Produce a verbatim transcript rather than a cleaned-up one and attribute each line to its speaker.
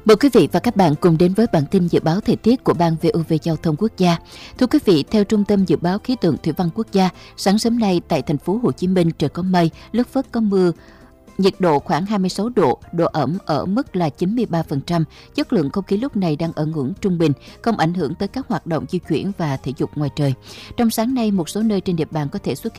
Speaker 1: Mời quý vị và các bạn cùng đến với bản tin dự báo thời tiết của Ban vê o vê Giao thông Quốc gia. Thưa quý vị, theo Trung tâm Dự báo Khí tượng Thủy văn Quốc gia, sáng sớm nay tại thành phố Hồ Chí Minh trời có mây, lất phất có mưa. Nhiệt độ khoảng hai mươi sáu độ, độ ẩm ở mức là chín mươi ba phần trăm. Chất lượng không khí lúc này đang ở ngưỡng trung bình, không ảnh hưởng tới các hoạt động di chuyển và thể dục ngoài trời. Trong sáng nay, một số nơi trên địa bàn có thể xuất hiện